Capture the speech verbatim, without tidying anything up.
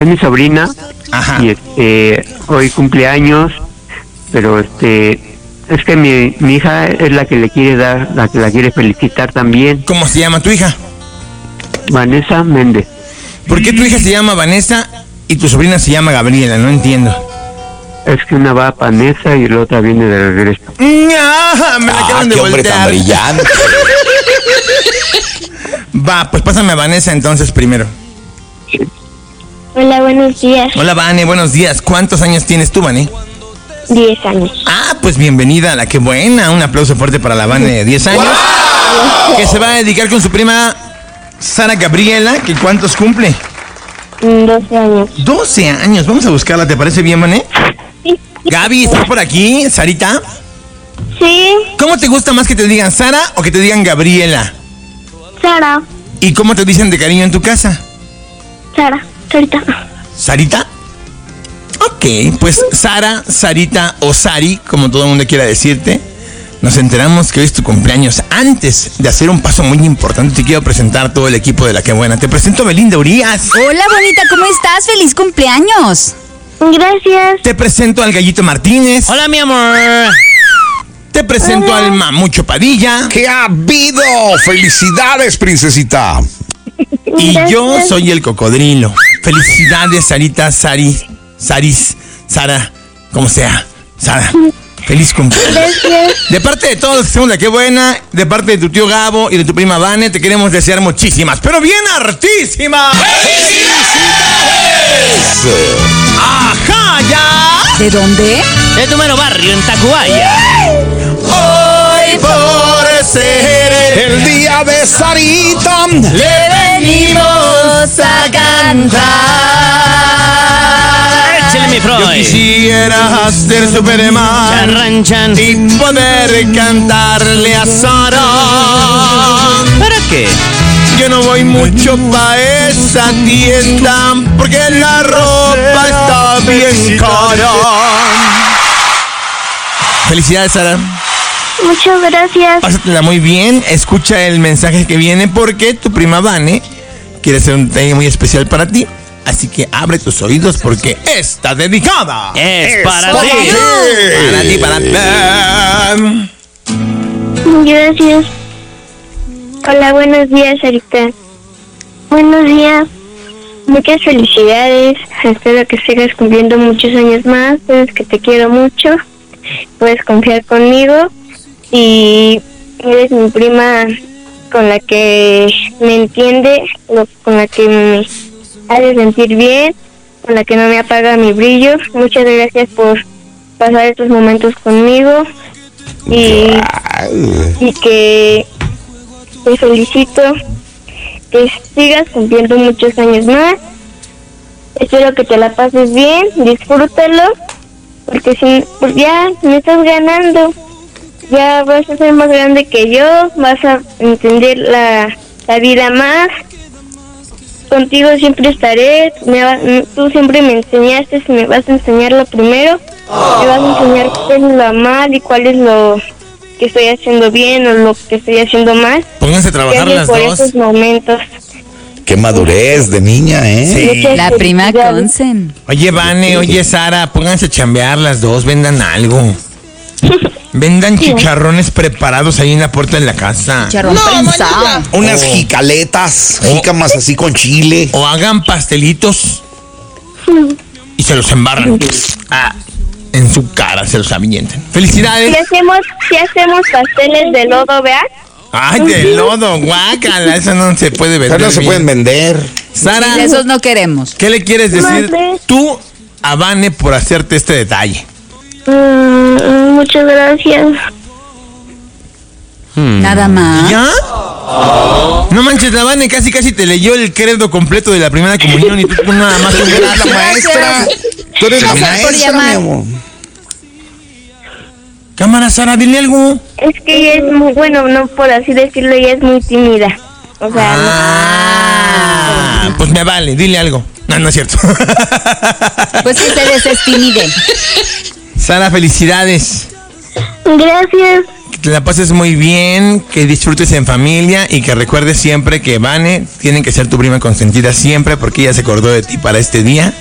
es mi sobrina. Ajá. Y este, hoy cumpleaños, pero este, es que mi, mi hija es la que le quiere dar, la que la quiere felicitar también. ¿Cómo se llama tu hija? Vanessa Méndez. ¿Por qué tu hija se llama Vanessa y tu sobrina se llama Gabriela? No entiendo. Es que una va a Panesa y la otra viene de regreso. ¡Ah! Me la Ah, acaban de qué hombre tan voltear. brillante. Va, pues pásame a Vanessa entonces primero. Hola, buenos días. Hola, Vane, buenos días. ¿Cuántos años tienes tú, Vane? Diez años. Ah, pues bienvenida a la que buena. Un aplauso fuerte para la Vane de diez años. Que se va a dedicar con su prima Sara Gabriela, que ¿cuántos cumple? doce años. doce años. Vamos a buscarla, ¿te parece bien, Vane? Sí. Gaby, ¿estás por aquí? Sarita. Sí, ¿Cómo te gusta más que te digan Sara o que te digan Gabriela? Sara. ¿Y cómo te dicen de cariño en tu casa? Sara, Sarita. ¿Sarita? Ok, pues Sara, Sarita o Sari, como todo el mundo quiera decirte, nos enteramos que hoy es tu cumpleaños. Antes de hacer un paso muy importante, te quiero presentar a todo el equipo de La Que Buena. Te presento a Belinda Urias. Hola, bonita, ¿cómo estás? ¡Feliz cumpleaños! Gracias. Te presento al Gallito Martínez. Hola, mi amor. Te presento al Mamucho Padilla. ¿Qué ha habido? ¡Felicidades, princesita! Y yo Gracias. soy el Cocodrilo. Felicidades, Sarita, Sari, Saris, Sara, como sea. Sara, feliz cumpleaños. Gracias. De parte de todos los que somos La Que Buena, de parte de tu tío Gabo y de tu prima Vane, te queremos desear muchísimas, pero bien hartísimas. ¡Ajá, ya! ¿De dónde? De tu mero barrio, en Tacubaya. Hoy por ser El día de Sarita. le venimos a cantar. Échale, mi Yo Freud. quisiera ser Superman Charran, chan. y poder cantarle a Sara. ¿Para qué? Yo no voy mucho pa' esa tienda porque la ropa está bien cara. Felicidades, Sara. Muchas gracias. Pásatela muy bien. Escucha el mensaje que viene porque tu prima Vane quiere hacer un detalle muy especial para ti. Así que abre tus oídos porque está dedicada. Es para para ti. ti. Para ti, para ti. Gracias. Hola, buenos días, Sarita. Buenos días. Muchas felicidades. Espero que sigas cumpliendo muchos años más. Sabes que te quiero mucho. Puedes confiar conmigo. Y eres mi prima con la que me entiende, lo- con la que me hace sentir bien, con la que no me apaga mi brillo. Muchas gracias por pasar estos momentos conmigo. Y, y que te felicito, que sigas cumpliendo muchos años más. Espero que te la pases bien, disfrútalo, porque si pues ya me estás ganando, ya vas a ser más grande que yo, vas a entender la, la vida más. Contigo siempre estaré, me va- tú siempre me enseñaste, me vas a enseñar lo primero, me vas a enseñar qué es lo mal y cuál es lo que estoy haciendo bien o lo que estoy haciendo mal. Pónganse a trabajar Gracias las por dos. esos momentos. Qué madurez de niña, ¿eh? Sí. Muchas La prima felicidades. Consen. Oye, Vane, oye, Sara, pónganse a chambear las dos, vendan algo. Vendan chicharrones preparados ahí en la puerta de la casa. Charrón prensado. Unas jicaletas, jícamas así con chile. O hagan pastelitos y se los embarran. Ah, en su cara se los avientan. Si ¡Felicidades! hacemos, si hacemos pasteles de lodo, ¿verdad? ¡Ay, de lodo! ¡Guácala! Eso no se puede Pero vender no se bien. pueden vender. Sara, De esos no queremos. ¿qué le quieres decir Madre. tú a Vane por hacerte este detalle? Mm, muchas gracias. Nada más. ¿Ya? No manches, la Vane casi casi te leyó el credo completo de la primera comunión y tú, tú nada más un Tú eres la gracias. maestra. Tú eres la Gracias por maestra, mi llamar. amor. Cámara, Sara, dile algo. Es que ella es muy, bueno, no por así decirlo, ella es muy tímida. O sea, Ah, pues me vale, dile algo. No, no es cierto. Pues que se desestimide. Sara, felicidades. no. Gracias. Que te la pases muy bien, que disfrutes en familia y que recuerdes siempre que Vane tiene que ser tu prima consentida siempre porque ella se acordó de ti para este día.